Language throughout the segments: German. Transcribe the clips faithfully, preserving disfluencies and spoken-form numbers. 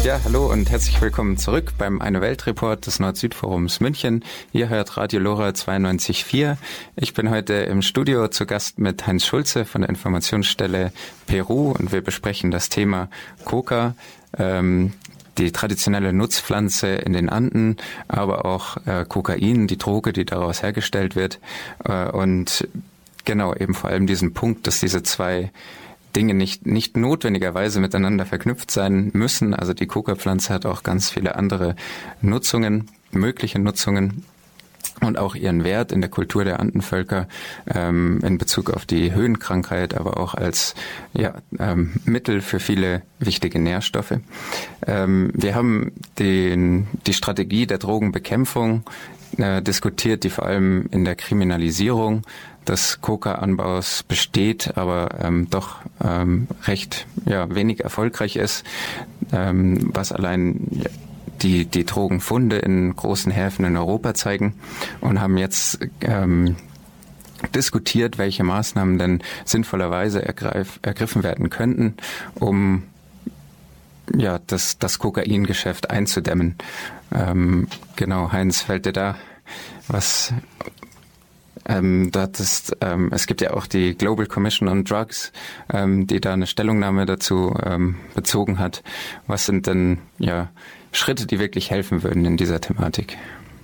Ja, hallo und herzlich willkommen zurück beim Eine Welt Report des Nord-Süd-Forums München. Ihr hört Radio Lora zweiundneunzig Komma vier. Ich bin heute im Studio zu Gast mit Heinz Schulze von der Informationsstelle Peru und wir besprechen das Thema Coca, ähm, die traditionelle Nutzpflanze in den Anden, aber auch äh, Kokain, die Droge, die daraus hergestellt wird. Äh, und genau, eben vor allem diesen Punkt, dass diese zwei Dinge nicht nicht notwendigerweise miteinander verknüpft sein müssen. Also die Coca-Pflanze hat auch ganz viele andere Nutzungen, mögliche Nutzungen und auch ihren Wert in der Kultur der Andenvölker ähm, in Bezug auf die Höhenkrankheit, aber auch als ja, ähm, Mittel für viele wichtige Nährstoffe. Ähm, wir haben den, die Strategie der Drogenbekämpfung äh, diskutiert, die vor allem in der Kriminalisierung des Coca-Anbaus besteht, aber ähm, doch ähm, recht ja, wenig erfolgreich ist, ähm, was allein ja, die die Drogenfunde in großen Häfen in Europa zeigen, und haben jetzt ähm, diskutiert, welche Maßnahmen denn sinnvollerweise ergreif, ergriffen werden könnten, um ja das das Kokaingeschäft einzudämmen. Ähm, genau, Heinz, fällt dir da was? Ähm, du hattest, ähm, es gibt ja auch die Global Commission on Drugs, ähm, die da eine Stellungnahme dazu ähm, bezogen hat. Was sind denn ja Schritte, die wirklich helfen würden in dieser Thematik?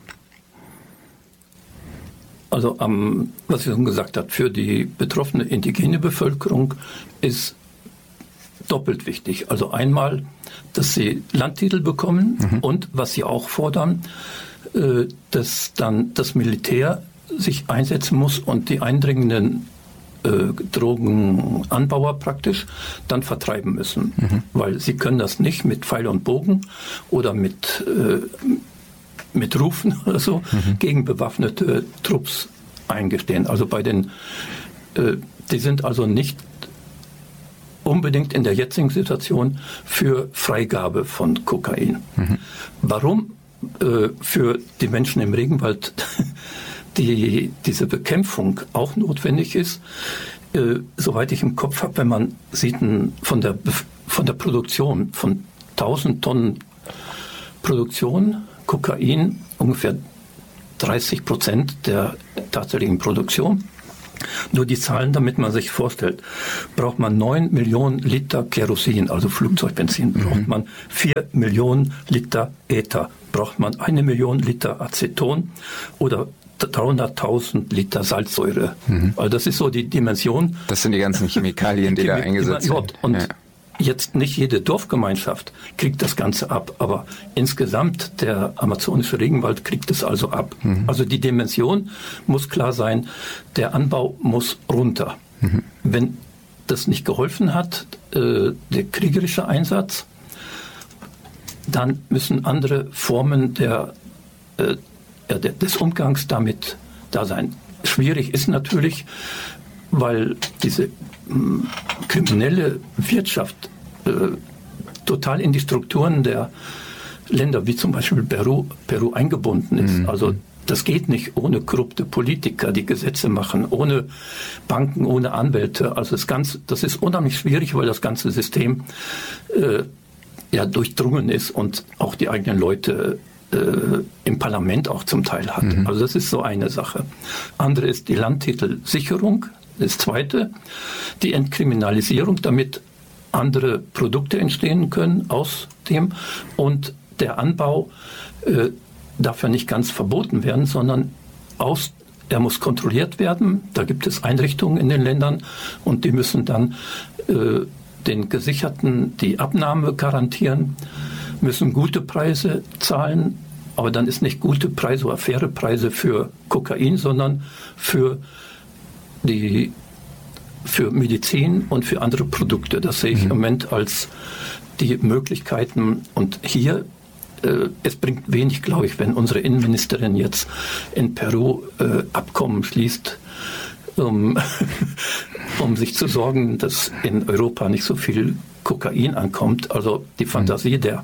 Also, ähm, was ich schon gesagt habe, für die betroffene indigene Bevölkerung ist doppelt wichtig. Also einmal, dass sie Landtitel bekommen mhm. und was sie auch fordern, äh, dass dann das Militär sich einsetzen muss und die eindringenden äh, Drogenanbauer praktisch dann vertreiben müssen. Mhm. Weil sie können das nicht mit Pfeil und Bogen oder mit, äh, mit Rufen oder so mhm. gegen bewaffnete Trupps eingestehen. Also bei den, äh, die sind also nicht unbedingt in der jetzigen Situation für Freigabe von Kokain. Mhm. Warum äh, für die Menschen im Regenwald die diese Bekämpfung auch notwendig ist, äh, soweit ich im Kopf habe, wenn man sieht von der von der Produktion von tausend Tonnen Produktion Kokain ungefähr dreißig Prozent der tatsächlichen Produktion. Nur die Zahlen, damit man sich vorstellt, braucht man neun Millionen Liter Kerosin, also Flugzeugbenzin, mhm. braucht man vier Millionen Liter Ether, braucht man eine Million Liter Aceton oder dreihunderttausend Liter Salzsäure. Mhm. Also das ist so die Dimension. Das sind die ganzen Chemikalien, die, die da eingesetzt sind. Und ja. Jetzt nicht jede Dorfgemeinschaft kriegt das Ganze ab, aber insgesamt der amazonische Regenwald kriegt es also ab. Mhm. Also die Dimension muss klar sein, der Anbau muss runter. Mhm. Wenn das nicht geholfen hat, äh, der kriegerische Einsatz, dann müssen andere Formen der äh, des Umgangs damit da sein. Schwierig ist natürlich, weil diese mh, kriminelle Wirtschaft äh, total in die Strukturen der Länder, wie zum Beispiel Peru, Peru eingebunden ist. Mhm. Also das geht nicht ohne korrupte Politiker, die Gesetze machen, ohne Banken, ohne Anwälte. Also das Ganze, das ist unheimlich schwierig, weil das ganze System äh, ja durchdrungen ist und auch die eigenen Leute Äh, im Parlament auch zum Teil hat. Mhm. Also das ist so eine Sache. Andere ist die Landtitelsicherung. Das zweite, die Entkriminalisierung, damit andere Produkte entstehen können aus dem. Und der Anbau äh, darf ja nicht ganz verboten werden, sondern aus, er muss kontrolliert werden. Da gibt es Einrichtungen in den Ländern und die müssen dann äh, den Gesicherten die Abnahme garantieren, müssen gute Preise zahlen, aber dann ist nicht gute Preise oder faire Preise für Kokain, sondern für die für Medizin und für andere Produkte. Das sehe ich mhm. im Moment als die Möglichkeiten. Und hier, äh, es bringt wenig, glaube ich, wenn unsere Innenministerin jetzt in Peru äh, Abkommen schließt, um, um sich zu sorgen, dass in Europa nicht so viel Kokain ankommt. Also die Fantasie der,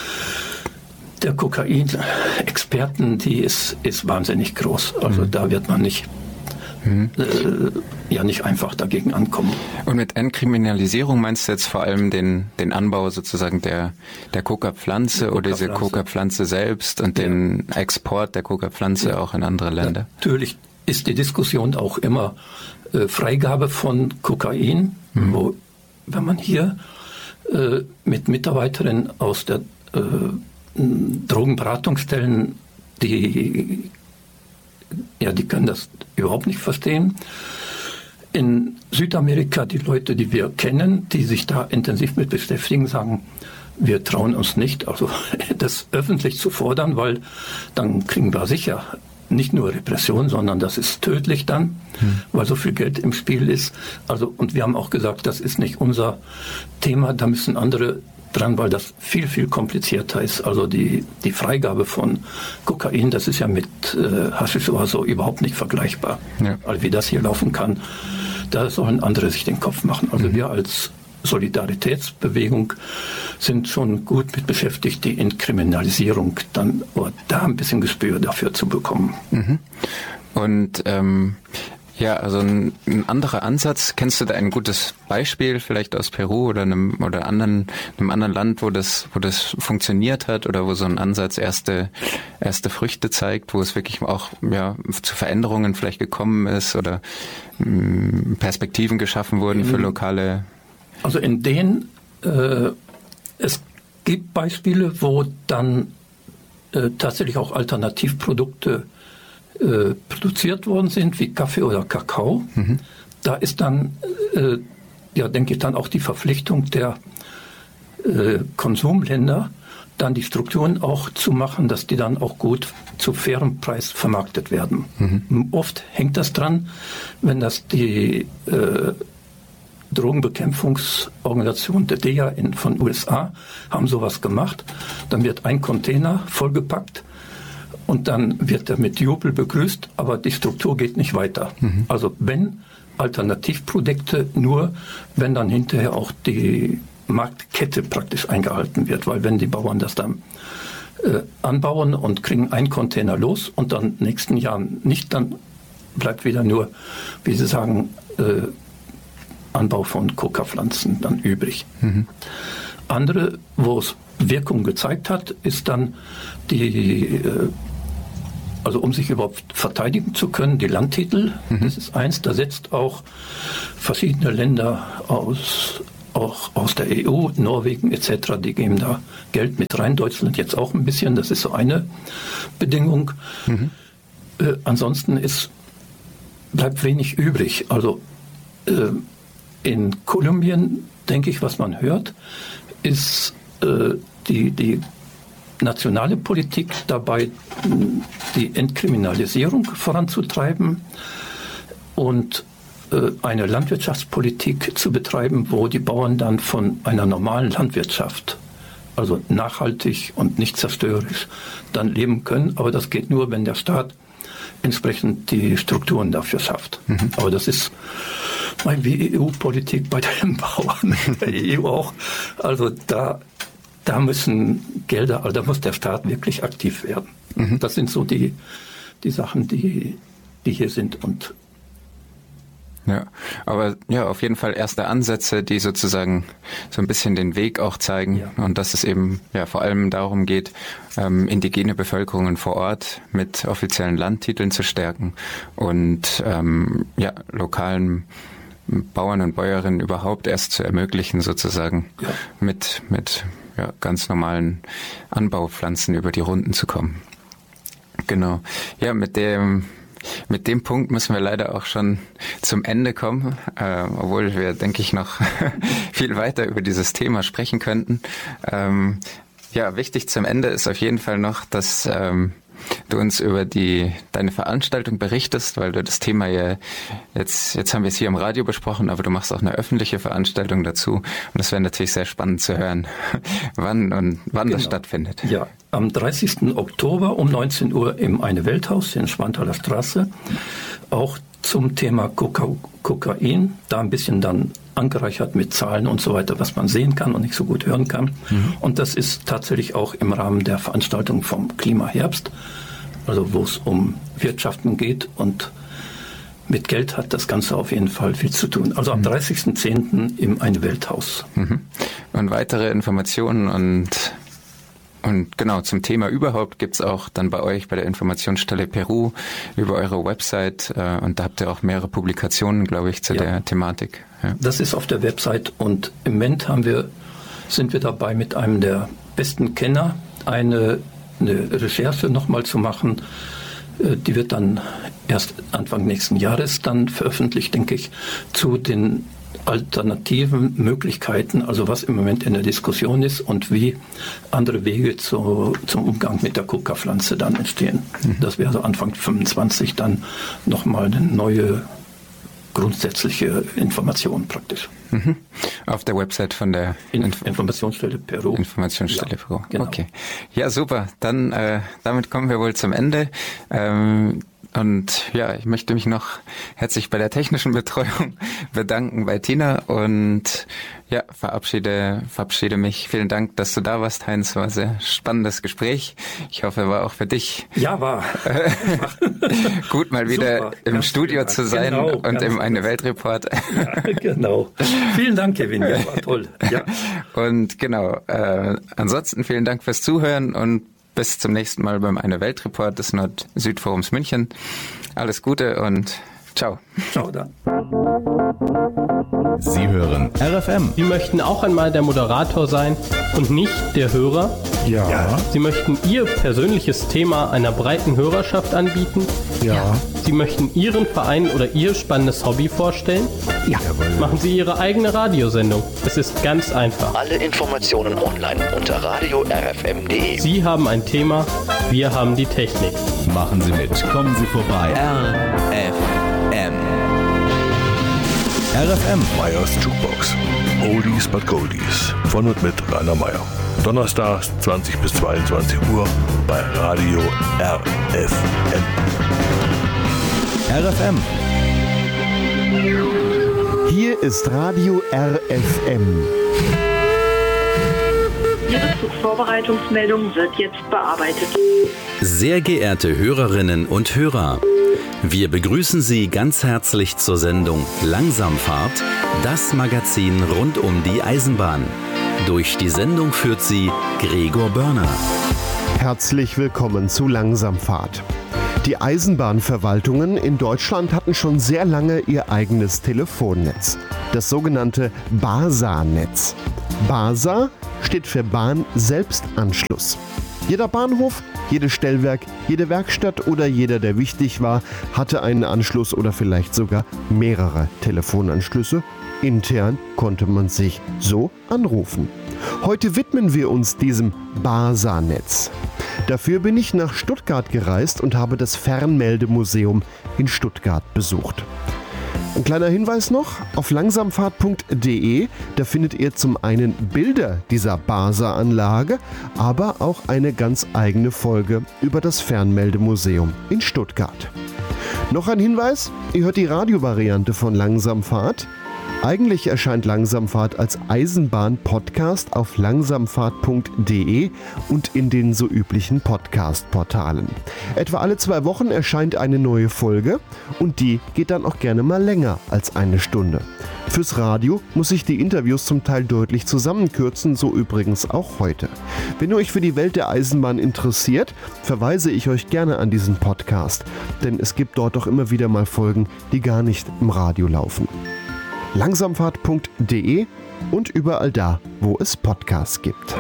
der Kokain-Experten, die ist, ist wahnsinnig groß. Also mhm. da wird man nicht mhm. äh, ja nicht einfach dagegen ankommen. Und mit Entkriminalisierung meinst du jetzt vor allem den, den Anbau sozusagen der, der Coca-Pflanze oder diese Coca-Pflanze selbst und ja. den Export der Coca-Pflanze ja. auch in andere Länder? Natürlich ist die Diskussion auch immer äh, Freigabe von Kokain, mhm. wo, wenn man hier äh, mit Mitarbeiterinnen aus der äh, Drogenberatungsstellen, die, ja, die können das überhaupt nicht verstehen. In Südamerika, die Leute, die wir kennen, die sich da intensiv mit beschäftigen, sagen, wir trauen uns nicht, also das öffentlich zu fordern, weil dann kriegen wir sicher nicht nur Repression, sondern das ist tödlich dann, hm. weil so viel Geld im Spiel ist. Also, und wir haben auch gesagt, das ist nicht unser Thema, da müssen andere dran, weil das viel, viel komplizierter ist. Also die, die Freigabe von Kokain, das ist ja mit äh, Haschisch oder so überhaupt nicht vergleichbar. Ja. Also wie das hier laufen kann, da sollen andere sich den Kopf machen. Also mhm. wir als Solidaritätsbewegung sind schon gut mit beschäftigt, die Entkriminalisierung dann oder da ein bisschen Gespür dafür zu bekommen. Mhm. Und ähm, ja, also ein, ein anderer Ansatz. Kennst du da ein gutes Beispiel, vielleicht aus Peru oder einem oder anderen einem anderen Land, wo das wo das funktioniert hat oder wo so ein Ansatz erste erste Früchte zeigt, wo es wirklich auch ja zu Veränderungen vielleicht gekommen ist oder mh, Perspektiven geschaffen wurden für lokale. Also in denen äh, es gibt Beispiele, wo dann äh, tatsächlich auch Alternativprodukte äh, produziert worden sind, wie Kaffee oder Kakao. Mhm. Da ist dann, äh, ja, denke ich, dann auch die Verpflichtung der äh, Konsumländer, dann die Strukturen auch zu machen, dass die dann auch gut zu fairem Preis vermarktet werden. Mhm. Oft hängt das dran, wenn das die äh, Drogenbekämpfungsorganisation, der D E A in, von U S A, haben sowas gemacht. Dann wird ein Container vollgepackt und dann wird er mit Jubel begrüßt, aber die Struktur geht nicht weiter. Mhm. Also wenn Alternativprodukte, nur wenn dann hinterher auch die Marktkette praktisch eingehalten wird, weil wenn die Bauern das dann äh, anbauen und kriegen einen Container los und dann nächsten Jahren nicht, dann bleibt wieder nur, wie Sie sagen, äh, Anbau von Coca-Pflanzen dann übrig. Mhm. Andere, wo es Wirkung gezeigt hat, ist dann die, also um sich überhaupt verteidigen zu können, die Landtitel. Mhm. Das ist eins, da setzt auch verschiedene Länder aus, auch aus der E U, Norwegen et cetera, die geben da Geld mit rein, Deutschland jetzt auch ein bisschen, das ist so eine Bedingung. Mhm. Äh, ansonsten ist, bleibt wenig übrig. Also äh, in Kolumbien, denke ich, was man hört, ist äh, die, die nationale Politik dabei, die Entkriminalisierung voranzutreiben und äh, eine Landwirtschaftspolitik zu betreiben, wo die Bauern dann von einer normalen Landwirtschaft, also nachhaltig und nicht zerstörerisch, dann leben können. Aber das geht nur, wenn der Staat entsprechend die Strukturen dafür schafft. Mhm. Aber das ist wie E U-Politik bei den Bauern, der E U auch. Also da, da müssen Gelder, also da muss der Staat wirklich aktiv werden. Mhm. Das sind so die, die Sachen, die, die hier sind. Und ja, aber ja, auf jeden Fall erste Ansätze, die sozusagen so ein bisschen den Weg auch zeigen, ja. Und dass es eben ja vor allem darum geht, ähm, indigene Bevölkerungen vor Ort mit offiziellen Landtiteln zu stärken und ähm, ja lokalen Bauern und Bäuerinnen überhaupt erst zu ermöglichen, sozusagen ja. mit mit ja, ganz normalen Anbaupflanzen über die Runden zu kommen. Genau. Ja, mit dem Mit dem Punkt müssen wir leider auch schon zum Ende kommen, äh, obwohl wir, denke ich, noch viel weiter über dieses Thema sprechen könnten. Ähm, ja, wichtig zum Ende ist auf jeden Fall noch, dass ähm, du uns über die deine Veranstaltung berichtest, weil du das Thema ja jetzt jetzt haben wir es hier im Radio besprochen, aber du machst auch eine öffentliche Veranstaltung dazu und das wäre natürlich sehr spannend zu hören, wann und wann genau. das stattfindet. Ja, am dreißigsten Oktober um neunzehn Uhr im Eine Welthaus in Schwanthaler Straße, auch zum Thema Koka- Kokain, da ein bisschen dann angereichert mit Zahlen und so weiter, was man sehen kann und nicht so gut hören kann. Mhm. Und das ist tatsächlich auch im Rahmen der Veranstaltung vom Klimaherbst, also wo es um Wirtschaften geht und mit Geld hat das Ganze auf jeden Fall viel zu tun. Also am mhm. dreißigsten zehnten im Eine Welthaus. Mhm. Und weitere Informationen und Und genau, zum Thema überhaupt gibt's auch dann bei euch bei der Informationsstelle Peru über eure Website äh, und da habt ihr auch mehrere Publikationen, glaube ich, zu ja. der Thematik. Ja. Das ist auf der Website und im Moment haben wir, sind wir dabei, mit einem der besten Kenner eine, eine Recherche nochmal zu machen. Äh, die wird dann erst Anfang nächsten Jahres dann veröffentlicht, denke ich, zu den alternativen Möglichkeiten, also was im Moment in der Diskussion ist und wie andere Wege zu, zum Umgang mit der Coca-Pflanze dann entstehen. Mhm. Das wäre also Anfang fünfundzwanzig dann nochmal eine neue grundsätzliche Information praktisch. Mhm. Auf der Website von der Inf- Informationsstelle Peru. Informationsstelle ja, Peru. Genau. Okay. Ja, super. Dann äh, damit kommen wir wohl zum Ende. Ähm, Und ja, ich möchte mich noch herzlich bei der technischen Betreuung bedanken bei Tina und ja, verabschiede, verabschiede mich. Vielen Dank, dass du da warst, Heinz. War ein sehr spannendes Gespräch. Ich hoffe, war auch für dich. Ja, war. Gut, mal wieder Super, im Studio zu sein genau, und im Eine Weltreport. Ja, genau. Vielen Dank, Kevin. Ja, war toll. Ja. Und genau, äh, ansonsten vielen Dank fürs Zuhören und bis zum nächsten Mal beim Eine Weltreport des Nord-Süd-Forums München. Alles Gute und ciao. Ciao dann. Sie hören R F M. Sie möchten auch einmal der Moderator sein und nicht der Hörer? Ja. Sie möchten Ihr persönliches Thema einer breiten Hörerschaft anbieten? Ja. Sie möchten Ihren Verein oder Ihr spannendes Hobby vorstellen? Ja. Machen Sie Ihre eigene Radiosendung. Es ist ganz einfach. Alle Informationen online unter radio r f m punkt d e. Sie haben ein Thema, wir haben die Technik. Machen Sie mit. Kommen Sie vorbei. R F M. R F M. Meyers Jukebox. Oldies but Goldies. Von und mit Rainer Meyer. Donnerstags zwanzig bis zweiundzwanzig Uhr bei Radio R F M. R F M. Hier ist Radio R F M. Ihre Zugvorbereitungsmeldung wird jetzt bearbeitet. Sehr geehrte Hörerinnen und Hörer, wir begrüßen Sie ganz herzlich zur Sendung Langsamfahrt, das Magazin rund um die Eisenbahn. Durch die Sendung führt Sie Gregor Börner. Herzlich willkommen zu Langsamfahrt. Die Eisenbahnverwaltungen in Deutschland hatten schon sehr lange ihr eigenes Telefonnetz, das sogenannte BASA-Netz. BASA steht für Bahn-Selbstanschluss. Jeder Bahnhof, jedes Stellwerk, jede Werkstatt oder jeder, der wichtig war, hatte einen Anschluss oder vielleicht sogar mehrere Telefonanschlüsse. Intern konnte man sich so anrufen. Heute widmen wir uns diesem BASA-Netz. Dafür bin ich nach Stuttgart gereist und habe das Fernmeldemuseum in Stuttgart besucht. Ein kleiner Hinweis noch, auf langsamfahrt punkt de, da findet ihr zum einen Bilder dieser BASA-Anlage, aber auch eine ganz eigene Folge über das Fernmeldemuseum in Stuttgart. Noch ein Hinweis, ihr hört die Radiovariante von Langsamfahrt. Eigentlich erscheint Langsamfahrt als Eisenbahn-Podcast auf langsamfahrt punkt de und in den so üblichen Podcast-Portalen. Etwa alle zwei Wochen erscheint eine neue Folge und die geht dann auch gerne mal länger als eine Stunde. Fürs Radio muss ich die Interviews zum Teil deutlich zusammenkürzen, so übrigens auch heute. Wenn ihr euch für die Welt der Eisenbahn interessiert, verweise ich euch gerne an diesen Podcast, denn es gibt dort auch immer wieder mal Folgen, die gar nicht im Radio laufen. langsamfahrt punkt de und überall da, wo es Podcasts gibt.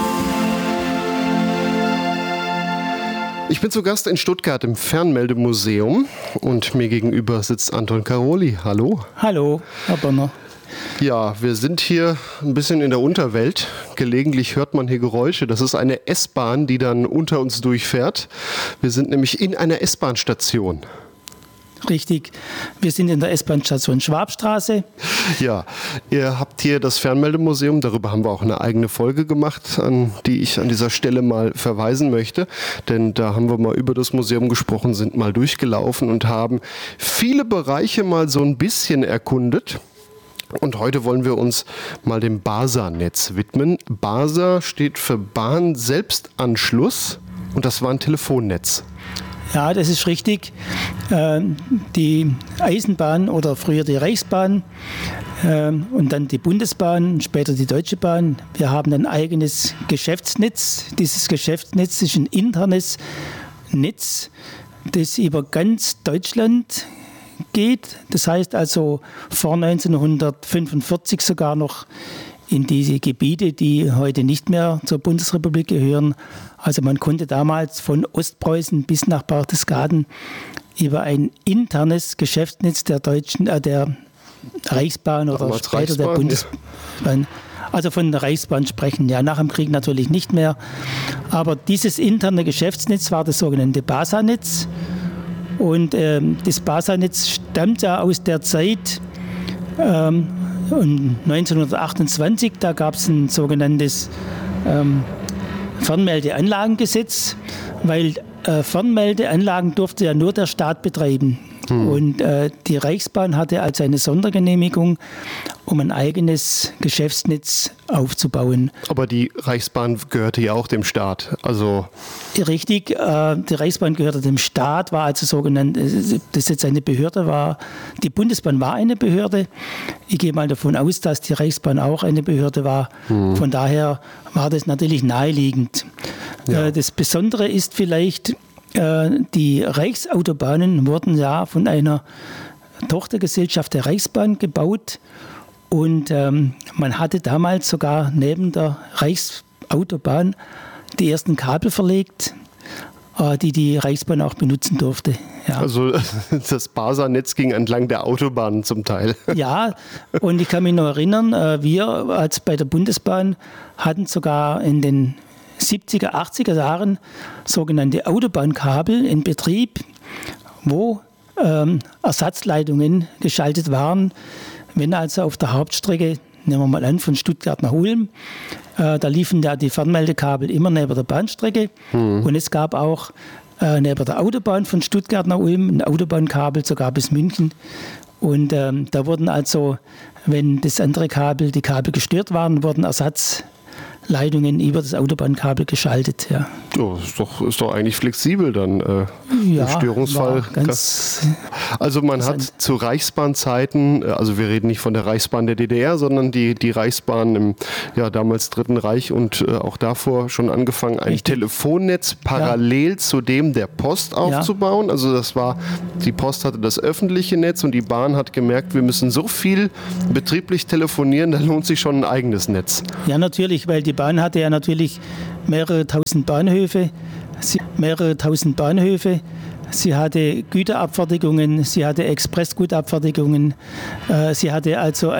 Ich bin zu Gast in Stuttgart im Fernmeldemuseum und mir gegenüber sitzt Anton Karoli. Hallo. Hallo, Herr Bonner. Ja, wir sind hier ein bisschen in der Unterwelt. Gelegentlich hört man hier Geräusche. Das ist eine S-Bahn, die dann unter uns durchfährt. Wir sind nämlich in einer S-Bahn-Station. Richtig. Wir sind in der S-Bahn-Station Schwabstraße. Ja, ihr habt hier das Fernmeldemuseum. Darüber haben wir auch eine eigene Folge gemacht, an die ich an dieser Stelle mal verweisen möchte. Denn da haben wir mal über das Museum gesprochen, sind mal durchgelaufen und haben viele Bereiche mal so ein bisschen erkundet. Und heute wollen wir uns mal dem BASA-Netz widmen. BASA steht für Bahn-Selbstanschluss und das war ein Telefonnetz. Ja, das ist richtig. Die Eisenbahn oder früher die Reichsbahn und dann die Bundesbahn, später die Deutsche Bahn. Wir haben ein eigenes Geschäftsnetz. Dieses Geschäftsnetz ist ein internes Netz, das über ganz Deutschland geht. Das heißt also vor neunzehnhundertfünfundvierzig sogar noch in diese Gebiete, die heute nicht mehr zur Bundesrepublik gehören. Also man konnte damals von Ostpreußen bis nach Berchtesgaden über ein internes Geschäftsnetz der Deutschen, äh, der Reichsbahn oder Damals später der Reichsbahn, Bundesbahn, ja. Also von der Reichsbahn sprechen, ja, nach dem Krieg natürlich nicht mehr. Aber dieses interne Geschäftsnetz war das sogenannte BASA-Netz. Und ähm, das BASA-Netz stammt ja aus der Zeit, ähm, und neunzehnhundertachtundzwanzig, da gab es ein sogenanntes ähm, Fernmeldeanlagengesetz, weil äh, Fernmeldeanlagen durfte ja nur der Staat betreiben. Hm. Und äh, die Reichsbahn hatte also eine Sondergenehmigung, um ein eigenes Geschäftsnetz aufzubauen. Aber die Reichsbahn gehörte ja auch dem Staat. Also Richtig, äh, die Reichsbahn gehörte dem Staat, war also sogenannt, das jetzt eine Behörde war. Die Bundesbahn war eine Behörde. Ich gehe mal davon aus, dass die Reichsbahn auch eine Behörde war. Hm. Von daher war das natürlich naheliegend. Ja. Äh, das Besondere ist vielleicht, äh, die Reichsautobahnen wurden ja von einer Tochtergesellschaft der Reichsbahn gebaut. Und ähm, man hatte damals sogar neben der Reichsautobahn die ersten Kabel verlegt, äh, die die Reichsbahn auch benutzen durfte. Ja. Also das BASA-Netz ging entlang der Autobahnen zum Teil. Ja, und ich kann mich noch erinnern, äh, wir als bei der Bundesbahn hatten sogar in den siebziger, achtziger Jahren sogenannte Autobahnkabel in Betrieb, wo ähm, Ersatzleitungen geschaltet waren. Wenn also auf der Hauptstrecke, nehmen wir mal an, von Stuttgart nach Ulm, äh, da liefen ja die Fernmeldekabel immer neben der Bahnstrecke. Mhm. Und es gab auch äh, neben der Autobahn von Stuttgart nach Ulm ein Autobahnkabel, sogar bis München. Und ähm, da wurden also, wenn das andere Kabel, die Kabel gestört waren, wurden Ersatzleitungen über das Autobahnkabel geschaltet. Ja. Oh, ist doch, ist doch eigentlich flexibel dann äh, ja, im Störungsfall. Ganz also man hat zu Reichsbahnzeiten, also wir reden nicht von der Reichsbahn der D D R, sondern die, die Reichsbahn im ja, damals Dritten Reich und äh, auch davor schon angefangen, ein Richtig. Telefonnetz parallel ja. zu dem der Post aufzubauen. Ja. Also das war, die Post hatte das öffentliche Netz und die Bahn hat gemerkt, wir müssen so viel betrieblich telefonieren, da lohnt sich schon ein eigenes Netz. Ja, natürlich, weil die Bahn hatte ja natürlich mehrere tausend Bahnhöfe, mehrere tausend Bahnhöfe. Sie hatte Güterabfertigungen, sie hatte Expressgutabfertigungen, äh, sie hatte also